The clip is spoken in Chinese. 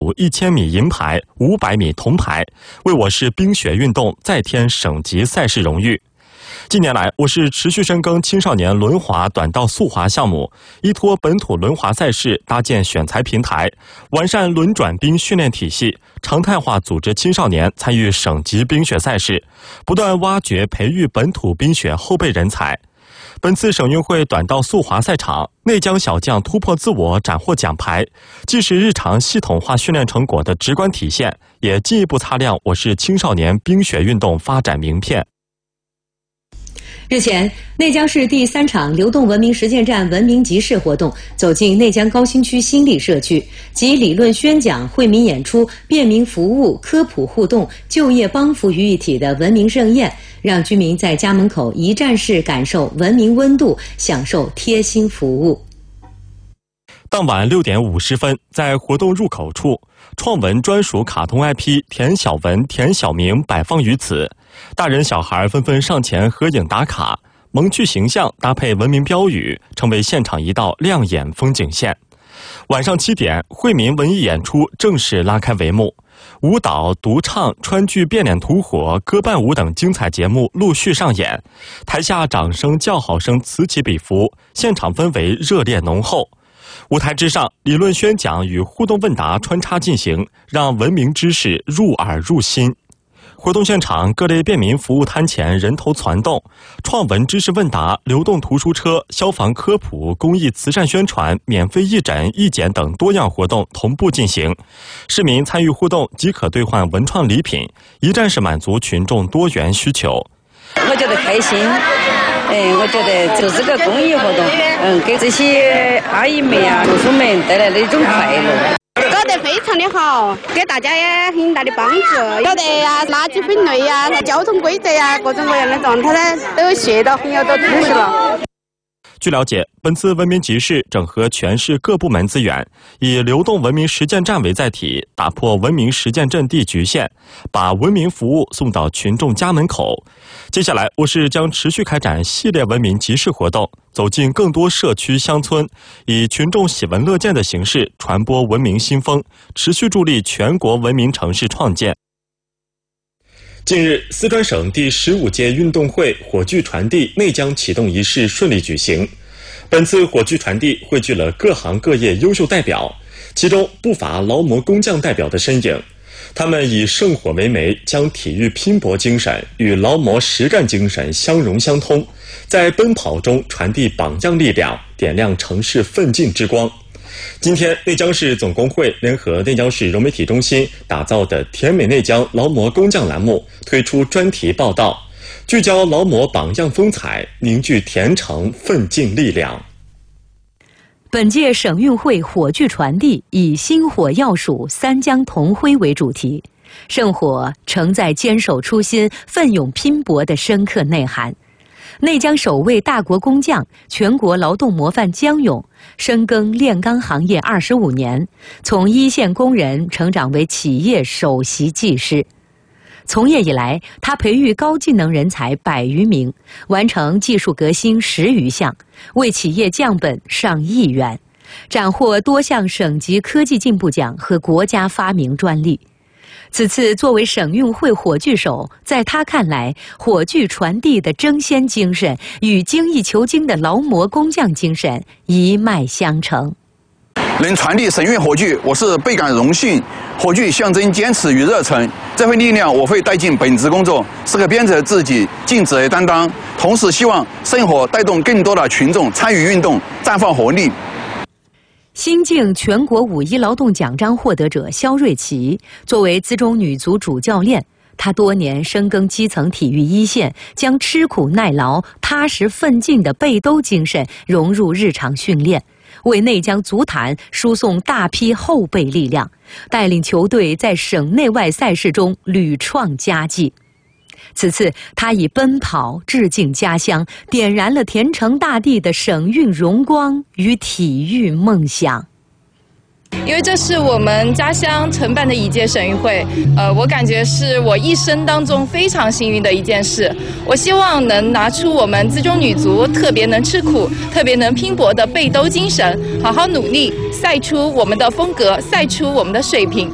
土1000米银牌、500米铜牌，为我市冰雪运动再添省级赛事荣誉。近年来，我市持续深耕青少年轮滑、短道速滑项目，依托本土轮滑赛事搭建选材平台，完善轮转冰训练体系，常态化组织青少年参与省级冰雪赛事，不断挖掘培育本土冰雪后备人才。本次省运会短道速滑赛场，内江小将突破自我，斩获奖牌，既是日常系统化训练成果的直观体现，也进一步擦亮我市青少年冰雪运动发展名片。 日前，内江市第3场流动文明实践站文明集市活动走进内江高新区新立社区，集理论宣讲、惠民演出、便民服务、科普互动、就业帮扶于一体的文明盛宴，让居民在家门口一站式感受文明温度，享受贴心服务。 当晚6点50分，在活动入口处，创文专属卡通 IP 田小文、田小明摆放于此，大人小孩纷纷上前合影打卡，萌趣形象搭配文明标语，成为现场一道亮眼风景线。晚上7点，惠民文艺演出正式拉开帷幕，舞蹈、独唱、川剧变脸吐火、歌伴舞等精彩节目陆续上演，台下掌声叫好声此起彼伏，现场氛围热烈浓厚。舞台之上，理论宣讲与互动问答穿插进行，让文明知识入耳入心。活动现场各类便民服务摊前人头攒动，创文知识问答、流动图书车、消防科普、公益慈善宣传、免费义诊、义检等多样活动同步进行。市民参与互动即可兑换文创礼品，一站式满足群众多元需求。 我觉得开心，我觉得做这个公益活动，给这些阿姨们啊、叔叔们带来的一种快乐。 搞得非常的好，给大家也很大的帮助。搞得呀，垃圾分类呀、交通规则呀，各种各样的状态呢，都学到很有多知识了。 据了解，本次文明集市整合全市各部门资源，以流动文明实践站为载体，打破文明实践阵地局限，把文明服务送到群众家门口。接下来，我市将持续开展系列文明集市活动，走进更多社区乡村，以群众喜闻乐见的形式传播文明新风，持续助力全国文明城市创建。近日，四川省第15届运动会火炬传递内江启动仪式顺利举行。本次火炬传递汇聚了各行各业优秀代表，其中不乏劳模工匠代表的身影。他们以圣火为媒，将体育拼搏精神与劳模实干精神相融相通，在奔跑中传递榜样力量，点亮城市奋进之光。今天，内江市总工会联合内江市融媒体中心打造的“甜美内江劳模工匠”栏目推出专题报道，聚焦劳模榜样风采，凝聚甜城奋进力量。 本届省运会火炬传递以薪火耀蜀、三江同辉为主题，圣火承载坚守初心、奋勇拼搏的深刻内涵。内江首位大国工匠、全国劳动模范江勇，深耕炼钢行业25年，从一线工人成长为企业首席技师。从业以来，他培育高技能人才100余名，完成技术革新10余项，为企业降本上亿元，斩获多项省级科技进步奖和国家发明专利。此次作为省运会火炬手，在他看来，火炬传递的争先精神与精益求精的劳模工匠精神一脉相承。 能传递省运火炬，我是倍感荣幸。火炬象征坚持与热忱，这份力量我会带进本职工作，时刻鞭策自己尽责担当。同时，希望圣火带动更多的群众参与运动，绽放活力。 新晋全国5·1劳动奖章获得者肖瑞琪，作为资中女足主教练，她多年深耕基层体育一线，将吃苦耐劳、踏实奋进的背兜精神融入日常训练，为内江足坛输送大批后备力量，带领球队在省内外赛事中屡创佳绩。此次，他以奔跑致敬家乡，点燃了甜城大地的省运荣光与体育梦想。 因为这是我们家乡承办的一届省运会，我感觉是我一生当中非常幸运的一件事。我希望能拿出我们资中女足特别能吃苦、特别能拼搏的背兜精神，好好努力，赛出我们的风格，赛出我们的水平。